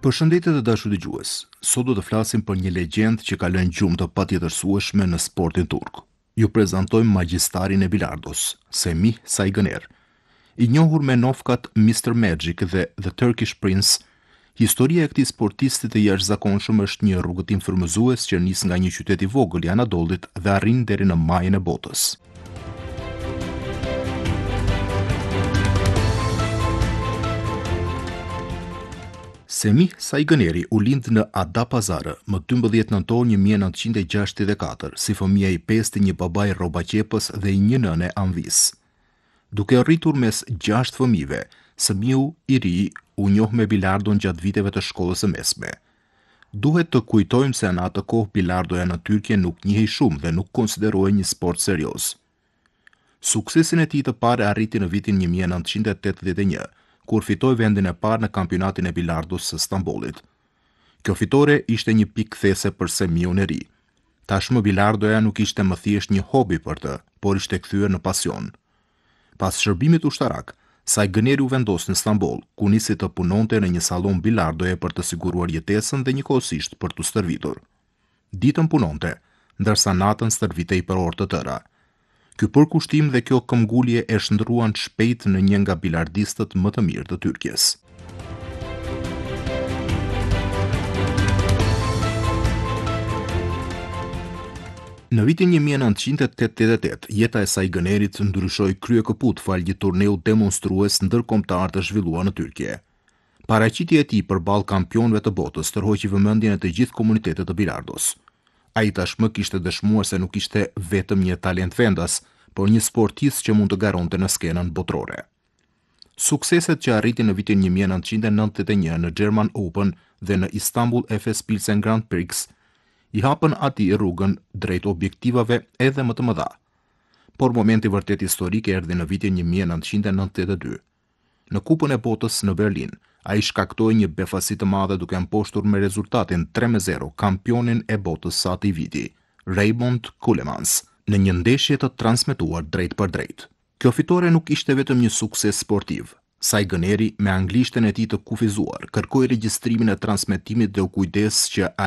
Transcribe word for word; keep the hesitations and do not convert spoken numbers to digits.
Përshëndetje të dashur dëgjues. Sot do të flasim për një legjend që ka lënë gjumë të patjetërsueshme në sportin turk. Ju prezantojmë magjistarin e bilardos, Semih Saygıner. I njohur me nofkat mister Magic dhe The Turkish Prince, historia e këtij sportisti të jashtëzakonshëm është një rrugëtim frymëzues që nis nga një qytet i vogël i Anadolit dhe arrin deri në majën e botës. Semih Saygıneri u lind në Adapazarë më dymbëdhjetë nëntor një mijë e nëntëqind e gjashtëdhjetë e katër, si fëmija i pestë i një babai rrobaqepës dhe i një nëne anvis. Duke rritur mes gjashtë fëmijëve, Semihu i ri u njoh me bilardon gjatë viteve të shkollës së mesme. Duhet të kujtojmë se në atë kohë bilardoja në Tyrkje nuk njihej shumë dhe nuk konsiderohej një sport serioz. Suksesin e tij të parë arriti në vitin një mijë e nëntëqind e tetëdhjetë e një, kur fitoi vendin e parë në kampionatin e bilardos së Stambollit. Kjo fitore ishte një pikë kthese për Semihun e ri. Tashmë bilardoja nuk ishte më thjesht një hobi për të, por ishte kthyer në pasion. Pas shërbimit ushtarak, Saygıneri u vendos në Stamboll, ku nisi të punonte në një sallon bilardoje për të siguruar jetesën dhe njëkohësisht për të stërvitur. Ditën punonte, ndërsa natën stërvitej për orë të tëra. Ky përkushtim dhe kjo këmbgulje e shndruan shpejt në një nga bilardistët më të mirë të Tyrkjes. Në vitin një mijë e nëntëqind e tetëdhjetë e tetë, jeta e Saygınerit ndryshoi kryekëput fal një turneu demonstrues ndërkombëtar të zhvilluar në Tyrkje. Paraqitja e tij përballë kampionëve të botës tërhoqi vëmendjen e të gjithë komunitetit të bilardos. Ai tashmë kishte dëshmuar se nuk ishte vetëm një talent vendas, por një sportist që mund të garonte në skenën botërore. Sukseset që arriti në vitin një mijë e nëntëqind e nëntëdhjetë e një në German Open dhe në Istanbul Efes Pilsen Grand Prix i hapën atij rrugën drejt objektivave edhe më të mëdha. Por momenti vërtet historik erdhi në vitin një mijë e nëntëqind e nëntëdhjetë e dy. Në Kupën e Botës në Berlin, ai shkaktoi një befasi të madhe duke mposhtur me rezultatin tre me zero kampionin e botës së atij viti, Raymond Kulemans, në një ndeshje të transmetuar drejt për drejt. Kjo fitore nuk ishte vetëm një sukses sportiv. Saygıneri, me anglishten e tij të kufizuar, kërkoi regjistrimin e transmetimit dhe u kujdes që